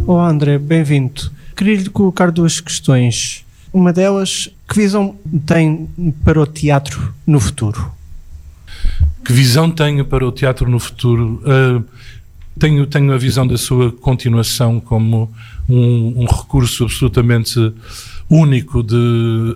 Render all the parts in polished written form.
Olá André, bem-vindo. Queria-lhe colocar duas questões. Uma delas, que visão tem para o teatro no futuro? Que visão tenho para o teatro no futuro? Tenho a visão da sua continuação como um recurso absolutamente único de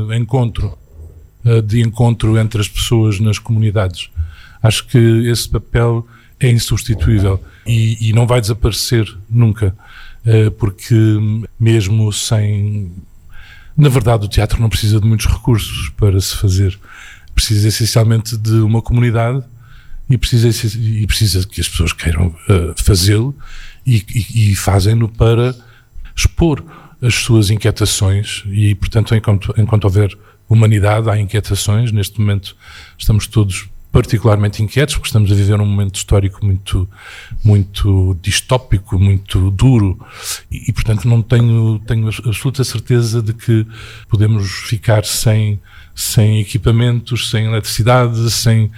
encontro entre as pessoas nas comunidades. Acho que esse papel é insubstituível e não vai desaparecer nunca, porque mesmo sem... Na verdade, o teatro não precisa de muitos recursos para se fazer. Precisa essencialmente de uma comunidade e precisa que as pessoas queiram fazê-lo e fazem-no para expor as suas inquietações e, portanto, enquanto houver humanidade, há inquietações. Neste momento estamos todos particularmente inquietos porque estamos a viver um momento histórico muito, muito distópico, muito duro e portanto não tenho absoluta certeza de que podemos ficar sem equipamentos, sem eletricidade,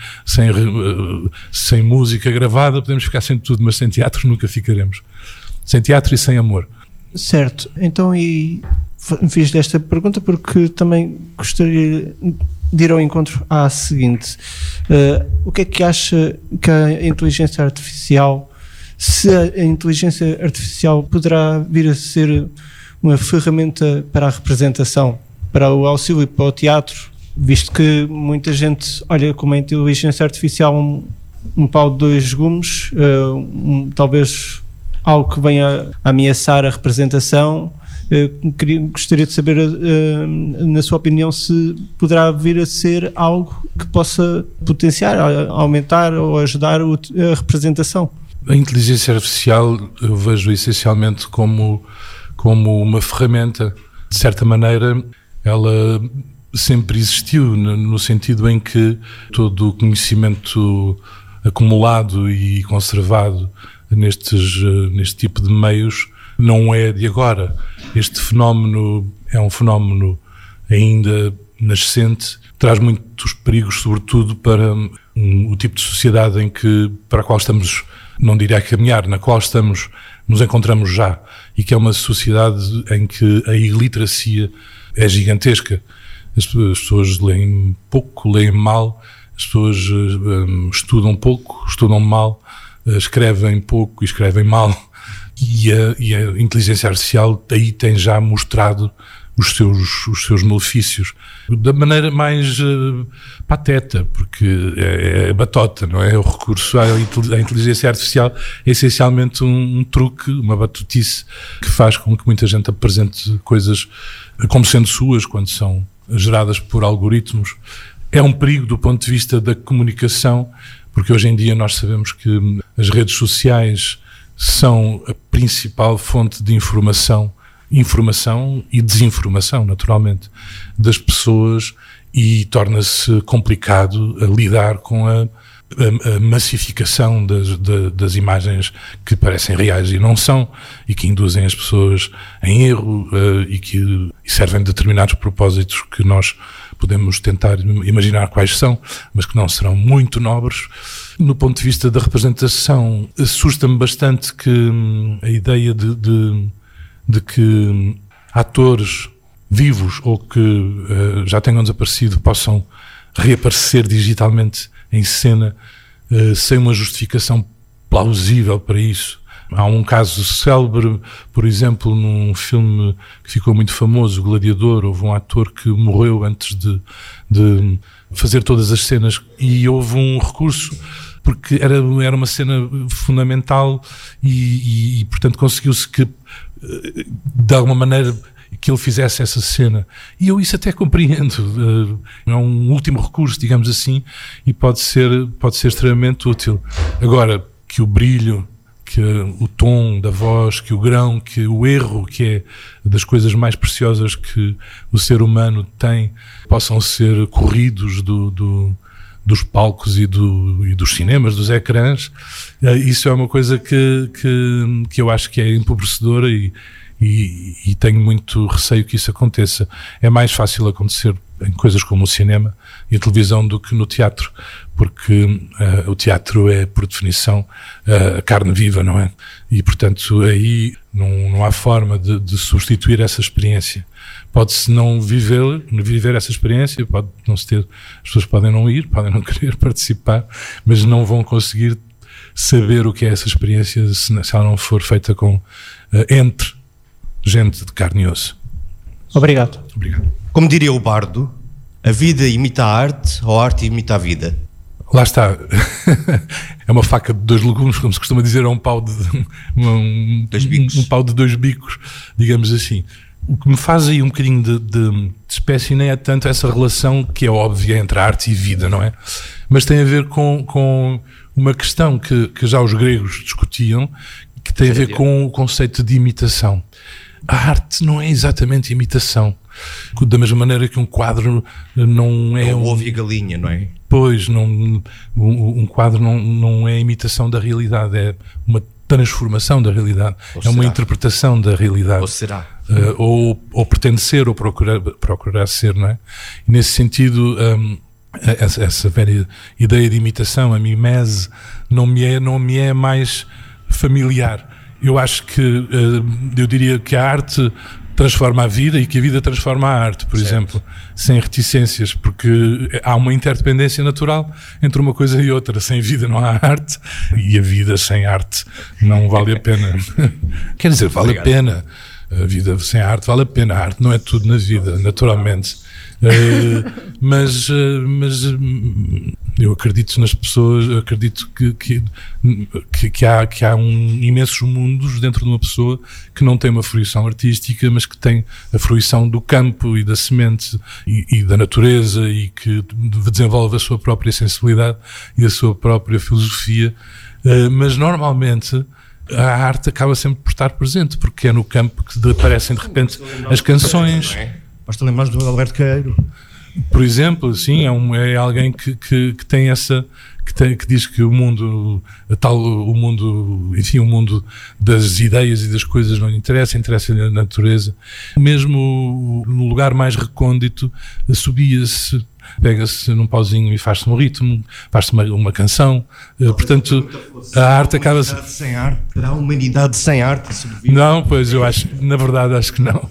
sem música gravada. Podemos ficar sem tudo, mas sem teatro nunca ficaremos. Sem teatro e sem amor. Certo. Então, e fiz esta pergunta porque também gostaria de ir ao encontro à seguinte. O que é que acha que a inteligência artificial, se a inteligência artificial poderá vir a ser uma ferramenta para a representação, para o auxílio para o teatro, visto que muita gente olha como a inteligência artificial um pau de dois gumes, talvez algo que venha a ameaçar a representação. Gostaria de saber, na sua opinião, se poderá vir a ser algo que possa potenciar, aumentar ou ajudar a representação. A inteligência artificial eu vejo essencialmente como uma ferramenta. De certa maneira, ela sempre existiu, no sentido em que todo o conhecimento acumulado e conservado neste tipo de meios não é de agora. Este fenómeno é um fenómeno ainda nascente, traz muitos perigos, sobretudo para o tipo de sociedade para a qual estamos, não diria a caminhar, na qual nos encontramos já, e que é uma sociedade em que a iliteracia é gigantesca. As pessoas leem pouco, leem mal, as pessoas estudam pouco, estudam mal, escrevem pouco e escrevem mal. E a inteligência artificial aí tem já mostrado os seus malefícios da maneira mais pateta, porque é batota, não é? O recurso à inteligência artificial é essencialmente um truque, uma batutice que faz com que muita gente apresente coisas como sendo suas quando são geradas por algoritmos. É um perigo do ponto de vista da comunicação, porque hoje em dia nós sabemos que as redes sociais são a principal fonte de informação e desinformação, naturalmente, das pessoas, e torna-se complicado a lidar com a massificação das imagens que parecem reais e não são, e que induzem as pessoas em erro e que servem a determinados propósitos que nós podemos tentar imaginar quais são, mas que não serão muito nobres. No ponto de vista da representação, assusta-me bastante que a ideia de que atores vivos ou que já tenham desaparecido possam reaparecer digitalmente em cena sem uma justificação plausível para isso. Há um caso célebre, por exemplo, num filme que ficou muito famoso, O Gladiador. Houve um ator que morreu antes de fazer todas as cenas e houve um recurso porque era uma cena fundamental e portanto conseguiu-se que de alguma maneira que ele fizesse essa cena, e eu isso até compreendo. É um último recurso, digamos assim, e pode ser extremamente útil. Agora, que o brilho, que o tom da voz, que o grão, que o erro, que é das coisas mais preciosas que o ser humano tem, possam ser corridos dos palcos e dos cinemas, dos ecrãs, isso é uma coisa que eu acho que é empobrecedora e tenho muito receio que isso aconteça. É mais fácil acontecer em coisas como o cinema e a televisão do que no teatro, porque o teatro é, por definição, a carne viva, não é? E, portanto, aí não há forma de substituir essa experiência. Pode-se não viver essa experiência, pode não se ter, as pessoas podem não ir, podem não querer participar, mas não vão conseguir saber o que é essa experiência se ela não for feita entre gente de carne e osso. Obrigado. Como diria o bardo, a vida imita a arte ou a arte imita a vida? Lá está. É uma faca de 2 legumes, como se costuma dizer, é um pau de pau de 2 bicos, digamos assim. O que me faz aí um bocadinho de espécie nem é tanto essa relação que é óbvia entre a arte e vida, não é? Mas tem a ver com uma questão que já os gregos discutiam, que tem a ver com o conceito de imitação. A arte não é exatamente imitação. Da mesma maneira que um quadro não é o ovo e a galinha, não é? Pois, um quadro não é imitação da realidade, é uma transformação da realidade, é uma interpretação da realidade. Ou será? Ou pretende ser, ou procurar ser, não é? E nesse sentido, essa velha ideia de imitação, a mimese, não me é mais familiar. Eu acho que, eu diria que a arte transforma a vida e que a vida transforma a arte, por exemplo, sem reticências, porque há uma interdependência natural entre uma coisa e outra. Sem vida não há arte e a vida sem arte não vale a pena. Quer dizer, vale a pena. A vida sem arte vale a pena. A arte não é tudo na vida, naturalmente. Mas eu acredito nas pessoas, acredito que há imensos mundos dentro de uma pessoa que não tem uma fruição artística, mas que tem a fruição do campo e da semente e da natureza, e que desenvolve a sua própria sensibilidade e a sua própria filosofia, mas normalmente a arte acaba sempre por estar presente, porque é no campo que aparecem de repente as canções. Basta lembrar do Alberto Queiro. Por exemplo, sim, é alguém que tem essa, que diz que o mundo das ideias e das coisas não lhe interessa-lhe a natureza. Mesmo no lugar mais recôndito, subia-se, pega-se num pauzinho e faz-se um ritmo, faz-se uma canção. Portanto, a arte acaba... Sem arte? Terá a humanidade sem arte? Não, pois eu acho, na verdade acho que não.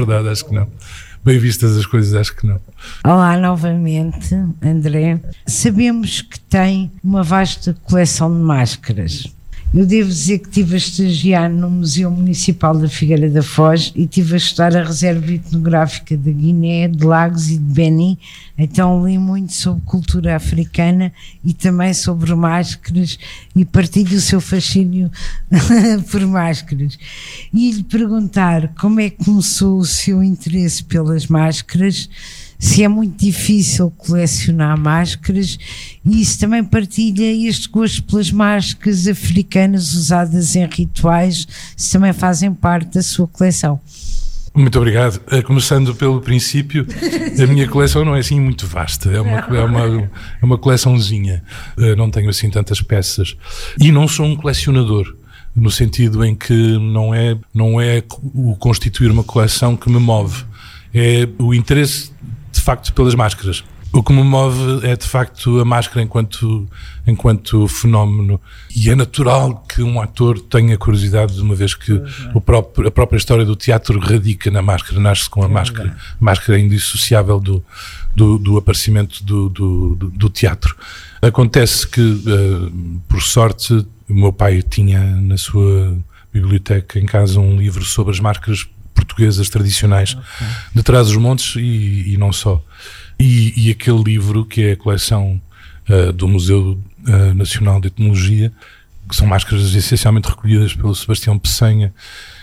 Bem vistas as coisas, acho que não. Olá novamente, André. Sabemos que tem uma vasta coleção de máscaras. Eu devo dizer que estive a estagiar no Museu Municipal da Figueira da Foz e estive a estudar a reserva etnográfica de Guiné, de Lagos e de Benin, então li muito sobre cultura africana e também sobre máscaras e partilho o seu fascínio por máscaras. E lhe perguntar como é que começou o seu interesse pelas máscaras, se é muito difícil colecionar máscaras e se também partilha este gosto pelas máscaras africanas usadas em rituais, se também fazem parte da sua coleção. Muito obrigado. Começando pelo princípio, a minha coleção não é assim muito vasta, é uma coleçãozinha, não tenho assim tantas peças e não sou um colecionador, no sentido em que não é o constituir uma coleção que me move, é o interesse de facto pelas máscaras. O que me move é de facto a máscara enquanto fenómeno, e é natural que um ator tenha curiosidade, uma vez que a própria história do teatro radica na máscara, nasce com a máscara. A máscara é indissociável do aparecimento do teatro. Acontece que, por sorte, o meu pai tinha na sua biblioteca em casa um livro sobre as máscaras portuguesas tradicionais de Trás-os-Montes e não só. E aquele livro, que é a coleção do Museu Nacional de Etnologia, que são máscaras essencialmente recolhidas pelo Sebastião Peçanha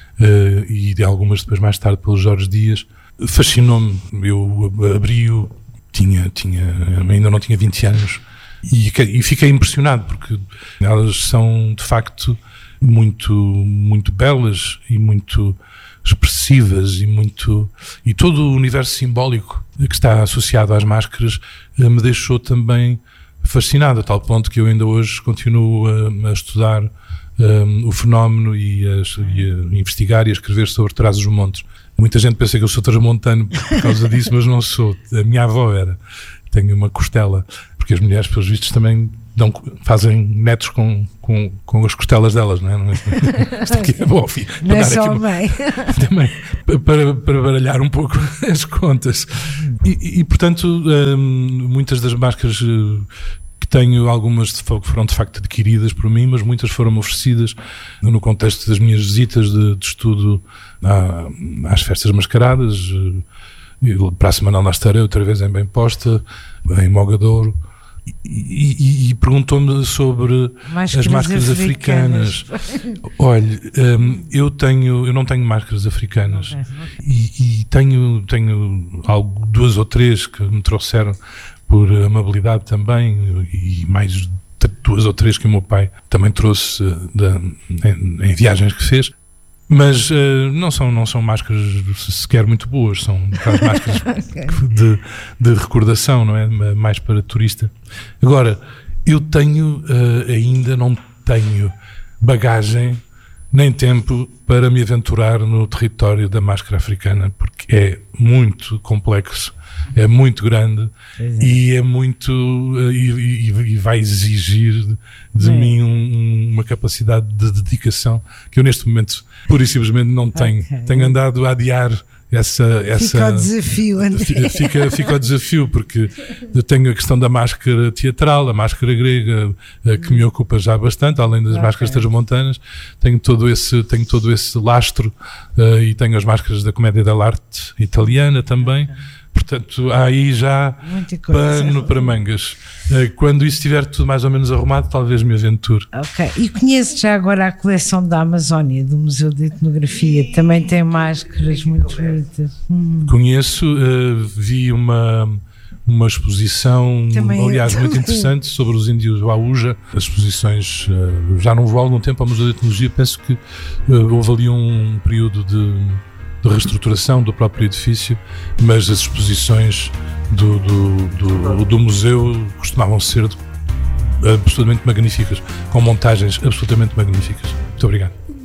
e de algumas depois mais tarde pelo Jorge Dias, fascinou-me. Eu abri-o, ainda não tinha 20 anos, e fiquei impressionado, porque elas são de facto muito, muito belas e muito expressivas e todo o universo simbólico que está associado às máscaras me deixou também fascinado, a tal ponto que eu ainda hoje continuo a estudar o fenómeno e a investigar e a escrever sobre Trás-os-Montes. Muita gente pensa que eu sou transmontano por causa disso, mas não sou. A minha avó era. tenho uma costela, porque as mulheres, pelos vistos, também fazem netos com as costelas delas, não é? Isto aqui é bom, filho. Não é só a mãe. Também, para baralhar um pouco as contas. E portanto, muitas das máscaras que tenho, algumas foram de facto adquiridas por mim, mas muitas foram oferecidas no contexto das minhas visitas de estudo às festas mascaradas. Para a Semana lá estarei outra vez em Bem Posta, em Mogadouro. E perguntou-me sobre as máscaras africanas. Olha, eu não tenho máscaras africanas. E tenho duas ou três que me trouxeram por amabilidade também, e mais duas ou três que o meu pai também trouxe em viagens que fez. Mas não são máscaras sequer muito boas, são aquelas máscaras de recordação, não é? Mais para turista. Agora, eu ainda não tenho bagagem nem tempo para me aventurar no território da máscara africana, porque é muito complexo, é muito grande e é muito e vai exigir de mim uma capacidade de dedicação que eu neste momento pura e simplesmente não tenho. Tenho andado a adiar fica o desafio, André. Fica o desafio, porque eu tenho a questão da máscara teatral, a máscara grega, que me ocupa já bastante, além das máscaras transmontanas. Tenho todo esse lastro, e tenho as máscaras da Comédia dell'arte italiana também. Portanto, há aí já pano para mangas. Quando isso estiver tudo mais ou menos arrumado, talvez me aventure. Ok. E conheço já agora a coleção da Amazónia, do Museu de Etnografia. Também tem máscaras muito bonitas. Conheço, vi uma exposição, também aliás, muito interessante, sobre os índios Waúja. As exposições, já não vou há algum tempo ao Museu de Etnologia, penso que houve ali um período de reestruturação do próprio edifício, mas as exposições do museu costumavam ser absolutamente magníficas, com montagens absolutamente magníficas. Muito obrigado.